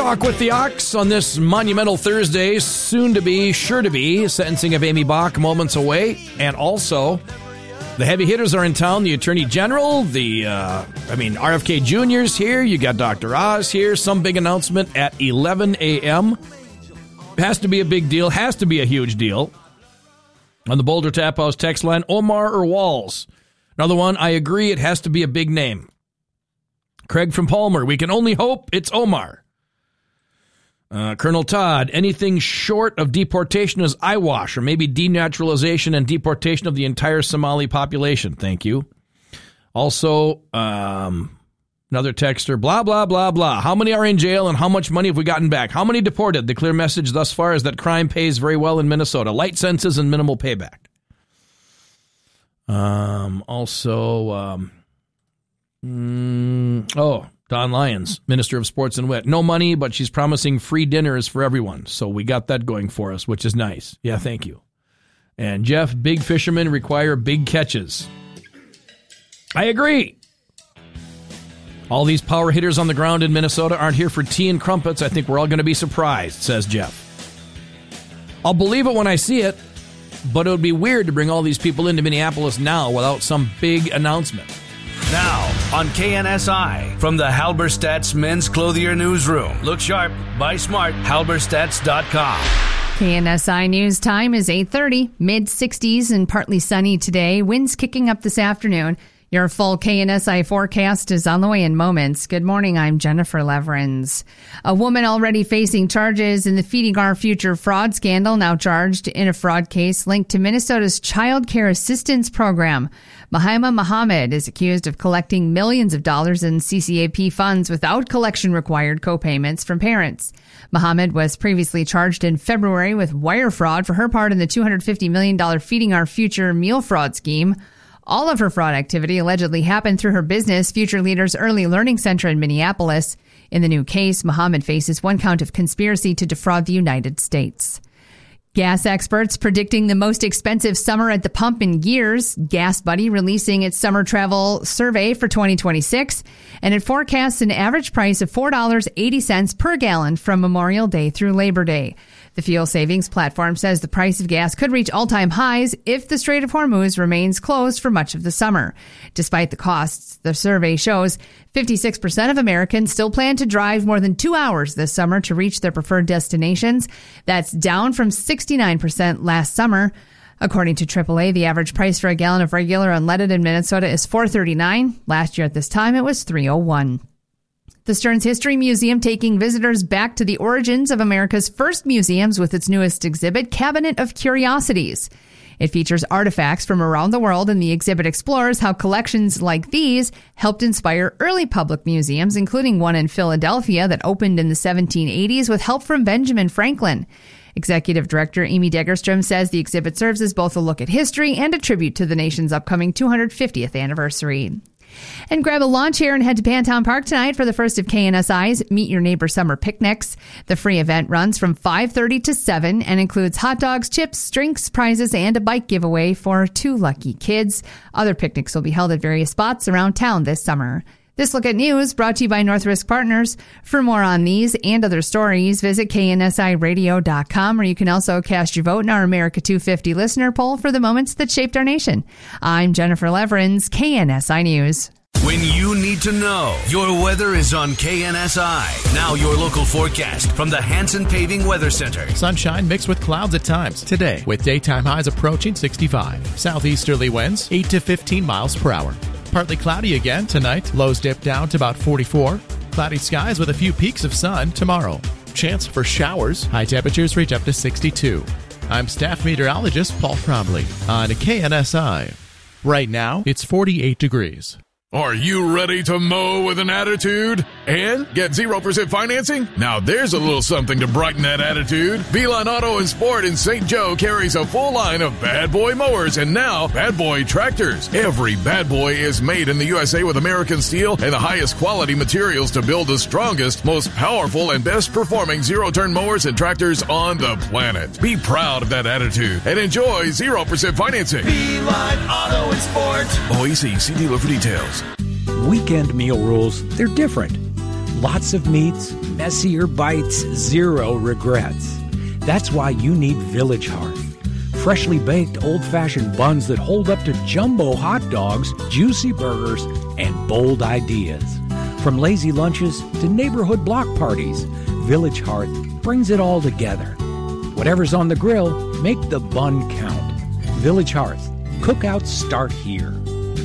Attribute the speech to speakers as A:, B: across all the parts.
A: Talk with the Ox on this monumental Thursday, soon to be, sure to be, sentencing of Amy Bach moments away. And also, the heavy hitters are in town. The Attorney General, RFK Jr.'s here. You got Dr. Oz here. Some big announcement at 11 a.m. Has to be a big deal. Has to be a huge deal. On the Boulder Tap House text line, Omar or Walls? Another one, I agree, it has to be a big name. Craig from Palmer, we can only hope it's Omar. Colonel Todd, anything short of deportation is eyewash, or maybe denaturalization and deportation of the entire Somali population. Thank you. Also, another texter, blah, blah, blah, blah. How many are in jail and how much money have we gotten back? How many deported? The clear message thus far is that crime pays very well in Minnesota. Light sentences and minimal payback. Don Lyons, Minister of Sports and Wit. No money, but she's promising free dinners for everyone. So we got that going for us, which is nice. Yeah, thank you. And Jeff, big fishermen require big catches. I agree. All these power hitters on the ground in Minnesota aren't here for tea and crumpets. I think we're all going to be surprised, says Jeff. I'll believe it when I see it, but it would be weird to bring all these people into Minneapolis now without some big announcement.
B: Now, on KNSI, from the Halberstadt's Men's Clothier Newsroom. Look sharp, buy smart, halberstadts.com.
C: KNSI News time is 8:30, mid-60s and partly sunny today. Winds kicking up this afternoon. Your full KNSI forecast is on the way in moments. Good morning, I'm Jennifer Leverins. A woman already facing charges in the Feeding Our Future fraud scandal, now charged in a fraud case linked to Minnesota's Child Care Assistance Program. Mahima Muhammad is accused of collecting millions of dollars in CCAP funds without collection-required co-payments from parents. Muhammad was previously charged in February with wire fraud for her part in the $250 million Feeding Our Future meal fraud scheme. All of her fraud activity allegedly happened through her business, Future Leaders Early Learning Center in Minneapolis. In the new case, Muhammad faces one count of conspiracy to defraud the United States. Gas experts predicting the most expensive summer at the pump in years. Gas Buddy releasing its summer travel survey for 2026, and it forecasts an average price of $4.80 per gallon from Memorial Day through Labor Day. The fuel savings platform says the price of gas could reach all-time highs if the Strait of Hormuz remains closed for much of the summer. Despite the costs, the survey shows 56% of Americans still plan to drive more than 2 hours this summer to reach their preferred destinations. That's down from 69% last summer. According to AAA, the average price for a gallon of regular unleaded in Minnesota is $4.39. Last year at this time, it was $3.01. The Stearns History Museum taking visitors back to the origins of America's first museums with its newest exhibit, Cabinet of Curiosities. It features artifacts from around the world, and the exhibit explores how collections like these helped inspire early public museums, including one in Philadelphia that opened in the 1780s with help from Benjamin Franklin. Executive Director Amy Degerstrom says the exhibit serves as both a look at history and a tribute to the nation's upcoming 250th anniversary. And grab a lawn chair and head to Pantown Park tonight for the first of KNSI's Meet Your Neighbor Summer Picnics. The free event runs from 5:30 to 7 and includes hot dogs, chips, drinks, prizes, and a bike giveaway for 2 lucky kids. Other picnics will be held at various spots around town this summer. This Look at News brought to you by North Risk Partners. For more on these and other stories, visit KNSIRadio.com, where you can also cast your vote in our America 250 listener poll for the moments that shaped our nation. I'm Jennifer Leverins, KNSI News.
B: When you need to know, your weather is on KNSI. Now your local forecast from the Hanson Paving Weather Center.
D: Sunshine mixed with clouds at times today, with daytime highs approaching 65. Southeasterly winds 8 to 15 miles per hour. Partly cloudy again tonight. Lows dip down to about 44. Cloudy skies with a few peaks of sun tomorrow. Chance for showers. High temperatures reach up to 62. I'm staff meteorologist Paul Cromley on KNSI. Right now, it's 48 degrees.
E: Are you ready to mow with an attitude and get 0% financing? Now there's a little something to brighten that attitude. Beeline Auto and Sport in St. Joe carries a full line of Bad Boy mowers and now Bad Boy tractors. Every Bad Boy is made in the USA with American steel and the highest quality materials to build the strongest, most powerful, and best performing zero-turn mowers and tractors on the planet. Be proud of that attitude and enjoy 0% financing.
F: Beeline Auto and Sport.
E: OEC, see dealer for details.
G: Weekend meal rules, they're different.
F: Lots of meats, messier bites, zero regrets. That's why you need Village Hearth. Freshly baked old-fashioned buns that hold up to jumbo hot dogs, juicy burgers, and bold ideas. From lazy lunches to neighborhood block parties, Village Hearth brings it all together. Whatever's on the grill, make the bun count. Village Hearth. Cookouts start here.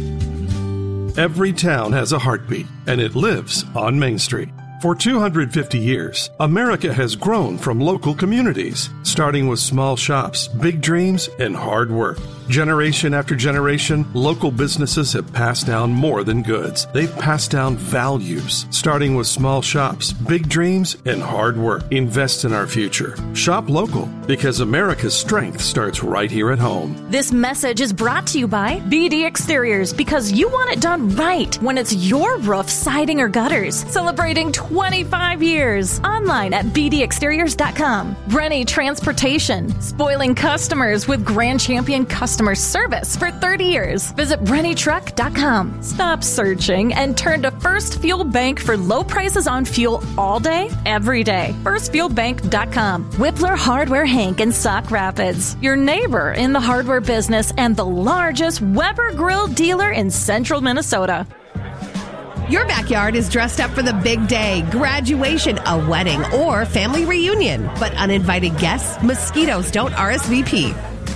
G: Every town has a heartbeat, and it lives on Main Street. For 250 years, America has grown from local communities, starting with small shops, big dreams, and hard work. Generation after generation, local businesses have passed down more than goods. They've passed down values, starting with small shops, big dreams, and hard work. Invest in our future. Shop local, because America's strength starts right here at home.
H: This message is brought to you by BD Exteriors, because you want it done right when it's your roof, siding, or gutters. Celebrating 25 years. Online at bdexteriors.com. Rennie Transportation, spoiling customers with Grand Champion customer service for 30 years. Visit rennietruck.com. Stop searching and turn to First Fuel Bank for low prices on fuel all day, every day. FirstFuelBank.com. Whippler Hardware Hank in Sauk Rapids. Your neighbor in the hardware business and the largest Weber Grill dealer in central Minnesota.
I: Your backyard is dressed up for the big day, graduation, a wedding, or family reunion. But uninvited guests, mosquitoes don't RSVP.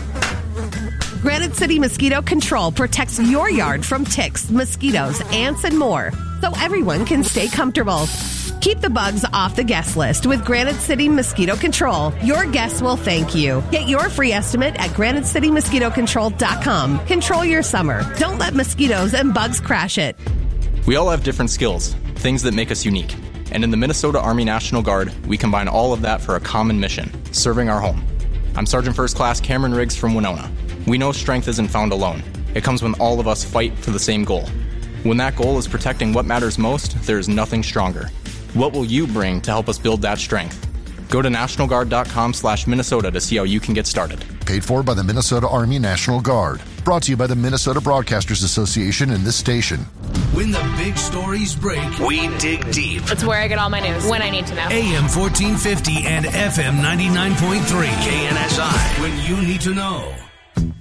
I: Granite City Mosquito Control protects your yard from ticks, mosquitoes, ants, and more, so everyone can stay comfortable. Keep the bugs off the guest list with Granite City Mosquito Control. Your guests will thank you. Get your free estimate at GraniteCityMosquitoControl.com. Control your summer. Don't let mosquitoes and bugs crash it.
J: We all have different skills, things that make us unique. And in the Minnesota Army National Guard, we combine all of that for a common mission, serving our home. I'm Sergeant First Class Cameron Riggs from Winona. We know strength isn't found alone. It comes when all of us fight for the same goal. When that goal is protecting what matters most, there is nothing stronger. What will you bring to help us build that strength? Go to NationalGuard.com/Minnesota to see how you can get started.
K: Paid for by the Minnesota Army National Guard. Brought to you by the Minnesota Broadcasters Association and this station.
B: When the big stories break, we dig deep.
L: It's where I get all my news, when I need to know.
B: AM 1450 and FM 99.3 KNSI, when you need to know.